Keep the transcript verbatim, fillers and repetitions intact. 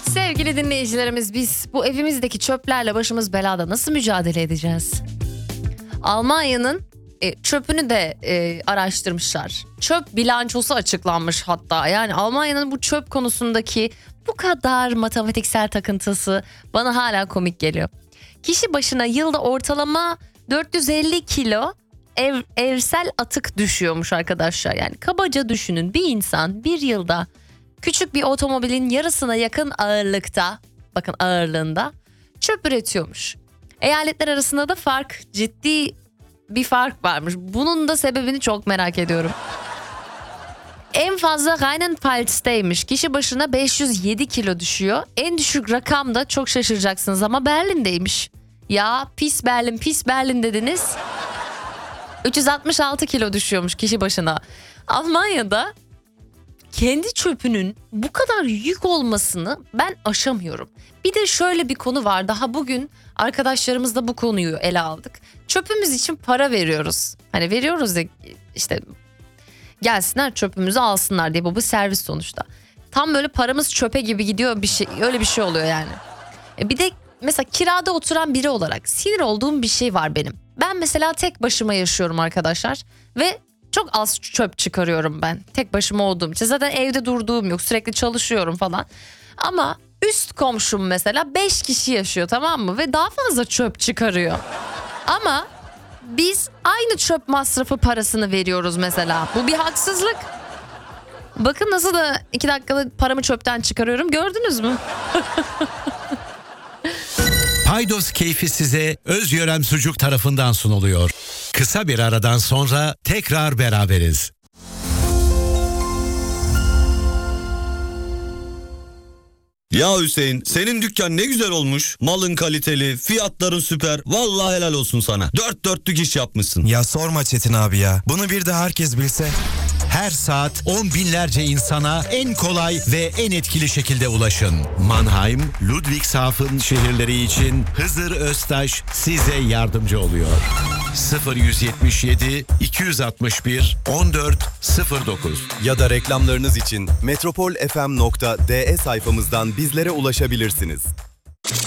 Sevgili dinleyicilerimiz, biz bu evimizdeki çöplerle başımız belada nasıl mücadele edeceğiz? Almanya'nın e, çöpünü de e, araştırmışlar. Çöp bilançosu açıklanmış hatta. Yani Almanya'nın bu çöp konusundaki bu kadar matematiksel takıntısı bana hala komik geliyor. Kişi başına yılda ortalama dört yüz elli kilo ev, evsel atık düşüyormuş arkadaşlar. Yani kabaca düşünün, bir insan bir yılda küçük bir otomobilin yarısına yakın ağırlıkta, bakın ağırlığında çöp üretiyormuş. Eyaletler arasında da fark, ciddi bir fark varmış. Bunun da sebebini çok merak ediyorum. En fazla Rheinland-Pfalz'teymiş. Kişi başına beş yüz yedi kilo düşüyor. En düşük rakam da çok şaşıracaksınız ama Berlin'deymiş. Ya pis Berlin, pis Berlin dediniz. üç yüz altmış altı kilo düşüyormuş kişi başına. Almanya'da kendi çöpünün bu kadar yük olmasını ben aşamıyorum. Bir de şöyle bir konu var. Daha bugün arkadaşlarımızla bu konuyu ele aldık. Çöpümüz için para veriyoruz. Hani veriyoruz ya işte, gelsinler çöpümüzü alsınlar diye, bu bir servis sonuçta. Tam böyle paramız çöpe gibi gidiyor, bir şey, öyle bir şey oluyor yani. E bir de mesela kirada oturan biri olarak sinir olduğum bir şey var benim. Ben mesela tek başıma yaşıyorum arkadaşlar ve çok az çöp çıkarıyorum ben. Tek başıma olduğum için. Zaten evde durduğum yok. Sürekli çalışıyorum falan. Ama üst komşum mesela beş kişi yaşıyor, tamam mı? Ve daha fazla çöp çıkarıyor. Ama biz aynı çöp masrafı parasını veriyoruz mesela. Bu bir haksızlık. Bakın nasıl da iki dakikada paramı çöpten çıkarıyorum. Gördünüz mü? Paydos keyfi size Özyörem Sucuk tarafından sunuluyor. Kısa bir aradan sonra tekrar beraberiz. Ya Hüseyin, senin dükkan ne güzel olmuş. Malın kaliteli, fiyatların süper. Vallahi helal olsun sana. Dört dörtlük iş yapmışsın. Ya sorma Çetin abi ya. Bunu bir de herkes bilse. Her saat on binlerce insana en kolay ve en etkili şekilde ulaşın. Mannheim, Ludwigshafen şehirleri için Hızır Öztaş size yardımcı oluyor. sıfır yüz yetmiş yedi iki yüz altmış bir on dört sıfır dokuz Ya da reklamlarınız için metropol f m nokta d e sayfamızdan bizlere ulaşabilirsiniz.